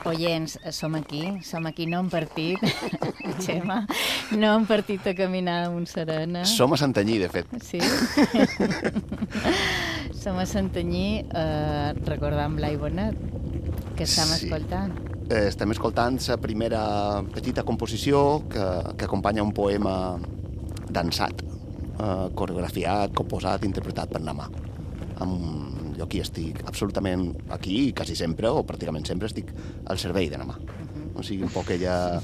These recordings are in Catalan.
Oients, som aquí, no hem partit, Xema, no hem partit a caminar a Montserena. Som a Santanyí, de fet. Sí? Som a Santanyí, recordant Blai Bonet, que estem escoltant. Estem escoltant la primera petita composició que acompanya un poema dansat, coreografiat, composat, interpretat per Namà. Jo aquí estic absolutament, aquí quasi sempre, o pràcticament sempre, estic al servei de Namà. O sigui, un poc ella...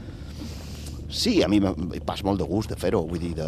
Sí, a mi em passa molt de gust de fer-ho, vull dir,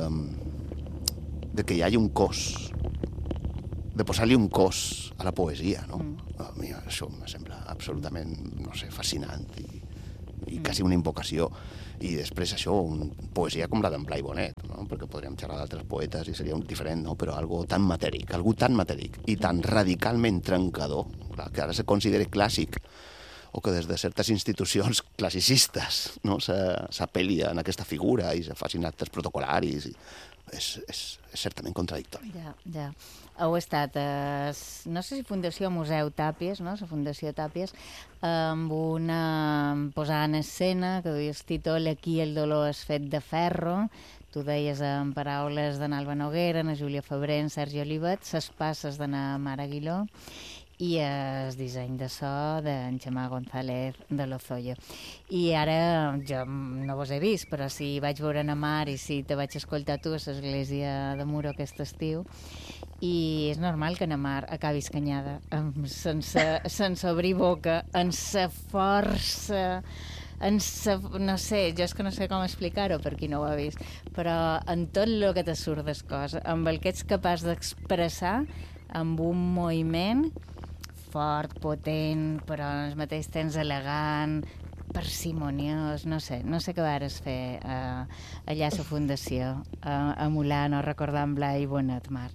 de que hi hagi un cos, de posar-li un cos a la poesia, no? A mi això em sembla absolutament, no sé, fascinant i quasi una invocació. I després això, una poesia com la d'en Blai Bonet, no? Perquè podríem xerrar d'altres poetes i seria diferent, no? Però algo tan matèric i tan radicalment trencador, clar, que ara se considera clàssic, o que des de certes institucions classicistes, no? s'apel·li en aquesta figura i se facin actes protocol·laris. És certament contradictori. Ja. Heu estat, no sé si Fundació Museu Tàpies, no? La Fundació Tàpies, amb una posada en escena que duia el títol Aquí el dolor és fet de ferro. Tu deies en paraules d'en Alba Noguera, en Júlia Febrer, en Sergi Olivet, ses passes d'en Mara Aguiló i el disseny de so d'en Xemà González de Lozoya. I ara, jo no vos he vist, però si vaig veure en Mar i si te vaig escoltar tu a l'església de Muro aquest estiu, i és normal que en Mar acabi escanyada, sense obrir boca, en sa força, no sé, jo és que no sé com explicar-ho per qui no ho ha vist, però en tot el que te surt des cos, amb el que ets capaç d'expressar amb un moviment fort, potent, però al mateix temps elegant, parsimoniós, no sé què vares fer allà a la Fundació, emulant o recordant Blai Bonet, Mar.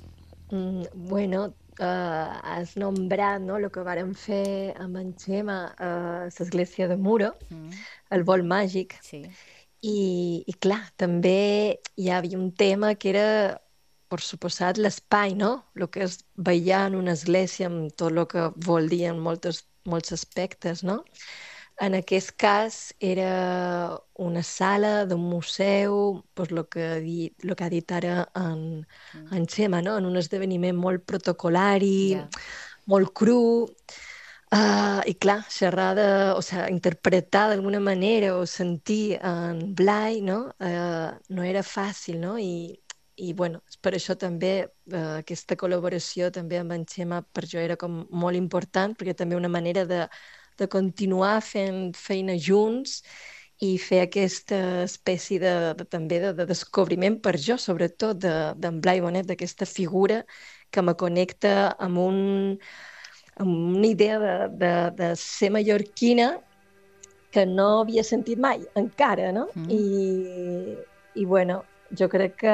Bueno, has nombrat, no, el que vàrem fer amb en Xema a l'església de Muro, el vol màgic, sí. I clar, també hi havia un tema que era, per suposat, l'espai, no? El que es veia en una església amb tot el que vol dir en molts aspectes, no? En aquest cas era una sala d'un museu, doncs el que ha dit ara en Xema, no? En un esdeveniment molt protocolari, molt cru, i clar, xerrar interpretar d'alguna manera o sentir en Blai, no? No era fàcil, no? I bueno, per això també aquesta col·laboració també amb en Xema per jo era com molt important, perquè també una manera de continuar fent feina junts i fer aquesta espècie també de descobriment per jo, sobretot d'en Blai Bonet, d'aquesta figura que me connecta amb una idea de ser mallorquina que no havia sentit mai, encara, no? I bueno, jo crec que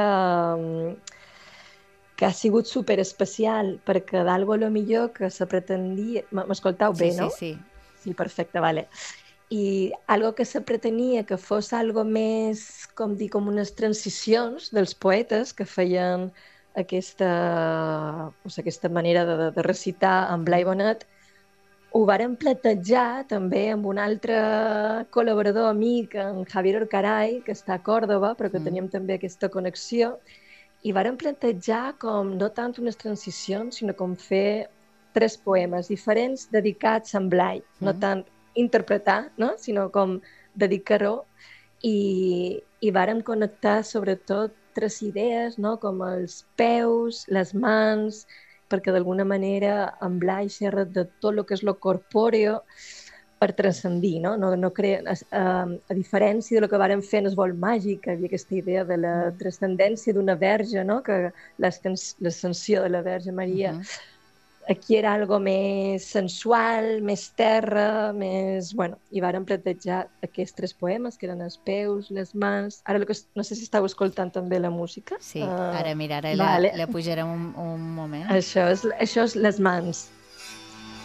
ha sigut superespecial, perquè d'algo a lo millor que se pretendia... M'escoltau bé, no? Sí. Sí, perfecte, vale. I algo que se pretenia que fos algo més, com unes transicions dels poetes que feien aquesta manera de recitar en Blai Bonet, ho vàrem plantejar també amb un altre col·laborador amic, en Javier Orcaray, que està a Còrdova, però que teníem també aquesta connexió, i vàrem plantejar com no tant unes transicions, sinó com fer 3 poemes diferents dedicats a en Blai, no tant interpretar, no? Sinó com dedicar-ho, i vàrem connectar sobretot 3 idees, no? Com els peus, les mans, perquè d'alguna manera en Blai xerra de tot el que és lo corpòreo per transcendir, no? A diferència del que vàrem fer en el vol màgic, que hi havia aquesta idea de la transcendència d'una verge, no? Que l'ascensió de la Verge Maria, aquí era algo més sensual, més terra, més... Bueno, i vàrem plantejar aquests 3 poemes, que eren els peus, les mans... Ara no sé si estàu escoltant també la música. Sí, ara mira, la pujarem un moment. Això és les mans.